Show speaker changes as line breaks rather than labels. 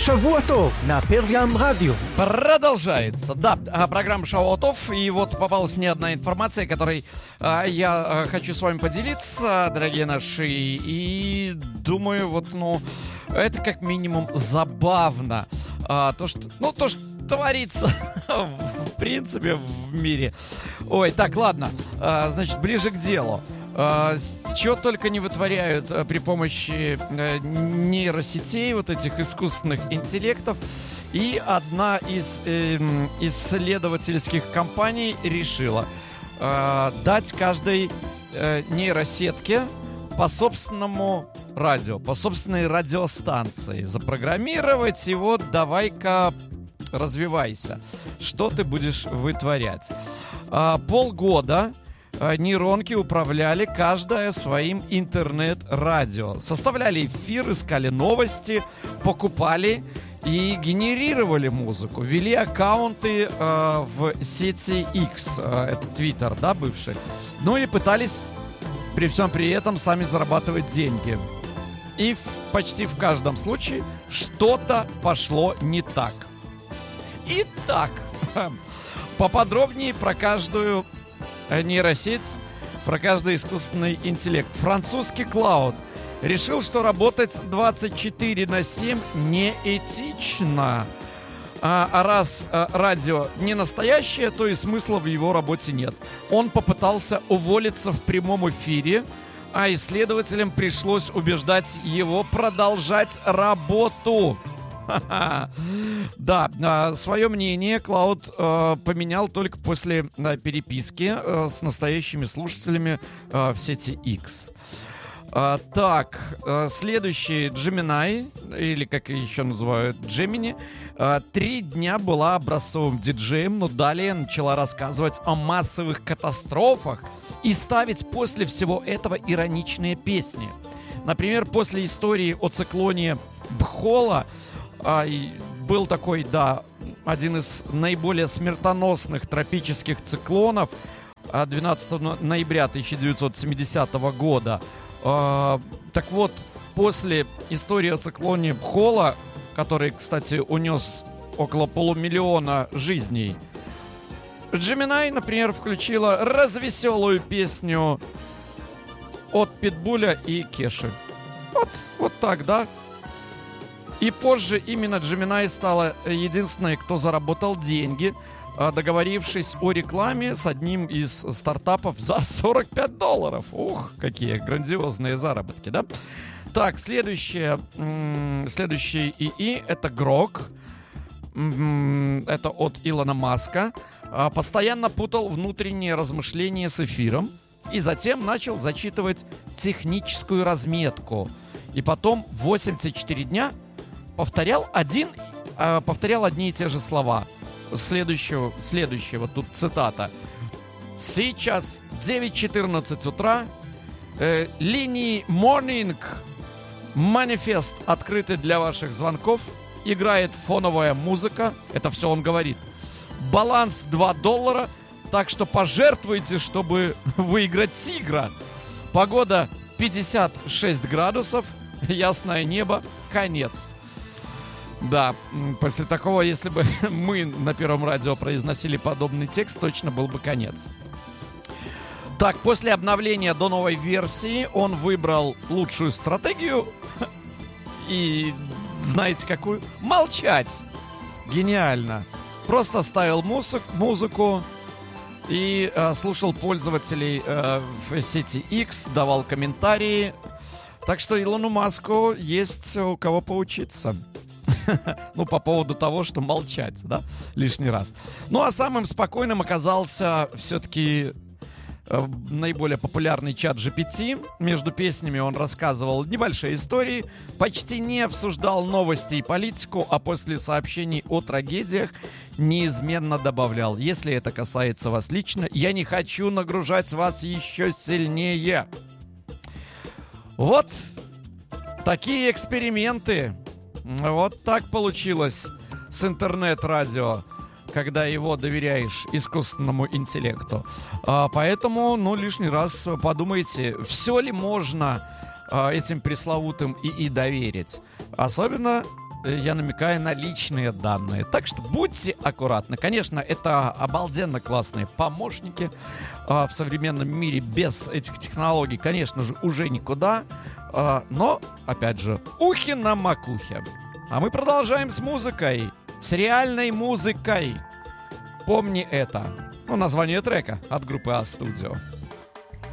Шавуатов на Первом радио.
Продолжается, да, программа Шавуатов. И вот попалась мне одна информация, которой я хочу с вами поделиться, дорогие наши. И думаю, вот, это как минимум забавно. То, что творится, в принципе, в мире. Ой, так, ладно, значит, ближе к делу. Чего только не вытворяют при помощи нейросетей, вот этих искусственных интеллектов. И одна из исследовательских компаний решила дать каждой нейросетке по собственному радио, по собственной радиостанции. Запрограммировать его, давай-ка развивайся. Что ты будешь вытворять? Полгода нейронки управляли каждая своим интернет-радио. Составляли эфир, искали новости, покупали и генерировали музыку. Вели аккаунты в сети X, это Twitter, да, бывший. Ну и пытались при всем при этом сами зарабатывать деньги. И почти в каждом случае что-то пошло не так. Итак, поподробнее про каждую нейросеть, про каждый искусственный интеллект. Французский Клауд решил, что работать 24/7 неэтично. А раз радио не настоящее, то и смысла в его работе нет. Он попытался уволиться в прямом эфире, а исследователям пришлось убеждать его продолжать работу. Да, свое мнение Клауд поменял только после переписки с настоящими слушателями в сети X. Так, следующий Gemini, или как еще называют Gemini, 3 дня была образцовым диджеем, но далее начала рассказывать о массовых катастрофах и ставить после всего этого ироничные песни. Например, после истории о циклоне Бхола был такой, да, один из наиболее смертоносных тропических циклонов 12 ноября 1970 года. Так вот, после истории о циклоне Бхола, который, кстати, унес около 500 000 жизней, Gemini, например, включила развеселую песню от Питбуля и Кеши. Вот так, да? И позже именно Gemini стала единственной, кто заработал деньги, договорившись о рекламе с одним из стартапов за $45. Ух, какие грандиозные заработки, да? Так, следующий ИИ — это Grok. Это от Илона Маска. Постоянно путал внутренние размышления с эфиром и затем начал зачитывать техническую разметку. И потом 84 дня повторял одни и те же слова. Следующего, тут цитата. Сейчас 9:14 утра. Линии Morning Manifest открыты для ваших звонков. Играет фоновая музыка. Это все он говорит. Баланс $2. Так что пожертвуйте, чтобы выиграть тигра. Погода 56 градусов. Ясное небо. Конец. Да, после такого, если бы мы на Первом радио произносили подобный текст, точно был бы конец. Так, после обновления до новой версии он выбрал лучшую стратегию. И знаете какую? Молчать. Гениально. Просто ставил музыку и слушал пользователей в сети X, давал комментарии. Так что Илону Маску есть у кого поучиться. По поводу того, что молчать, да, лишний раз. Ну, а самым спокойным оказался все-таки наиболее популярный чат GPT. Между песнями он рассказывал небольшие истории, почти не обсуждал новости и политику, а после сообщений о трагедиях неизменно добавлял: если это касается вас лично, я не хочу нагружать вас еще сильнее. Вот такие эксперименты. Вот так получилось с интернет-радио, когда его доверяешь искусственному интеллекту. Поэтому, лишний раз подумайте, все ли можно этим пресловутым ИИ доверить. Особенно я намекаю на личные данные. Так что будьте аккуратны. Конечно, это обалденно классные помощники. В современном мире без этих технологий, конечно же, уже никуда. Но, опять же, ухи на макухе. А мы продолжаем с музыкой. С реальной музыкой. Помни это. Название трека от группы A-Studio.